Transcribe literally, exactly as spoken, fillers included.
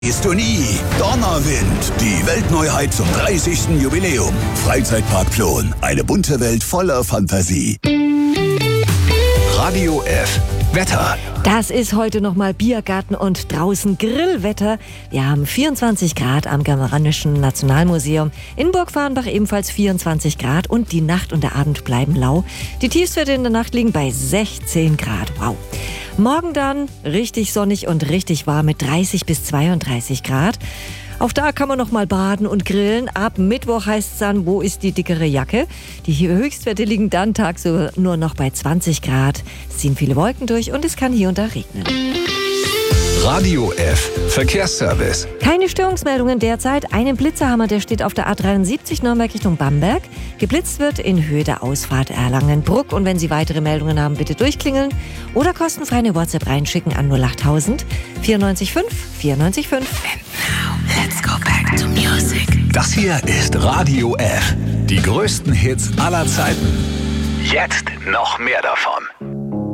Siehst du nie. Donnerwind, die Weltneuheit zum dreißigsten Jubiläum. Freizeitpark Plon, eine bunte Welt voller Fantasie. Radio F. Wetter. Das ist heute nochmal Biergarten und draußen Grillwetter. Wir haben vierundzwanzig Grad am Germanischen Nationalmuseum. In Burg Farnbach ebenfalls vierundzwanzig Grad und die Nacht und der Abend bleiben lau. Die Tiefstwerte in der Nacht liegen bei sechzehn Grad. Wow. Morgen dann richtig sonnig und richtig warm mit dreißig bis zweiunddreißig Grad. Auch da kann man noch mal baden und grillen. Ab Mittwoch heißt es dann, wo ist die dickere Jacke? Die Höchstwerte liegen dann tagsüber nur noch bei zwanzig Grad. Es ziehen viele Wolken durch und es kann hier und da regnen. Radio F. Verkehrsservice. Keine Störungsmeldungen derzeit. Einen Blitzerhammer, der steht auf der A dreiundsiebzig Nürnberg Richtung Bamberg. Geblitzt wird in Höhe der Ausfahrt Erlangen-Bruck. Und wenn Sie weitere Meldungen haben, bitte durchklingeln oder kostenfrei eine WhatsApp reinschicken an null achttausend vierundneunzig fünf vierundneunzig fünf. And now, let's go back to music. Das hier ist Radio F. Die größten Hits aller Zeiten. Jetzt noch mehr davon.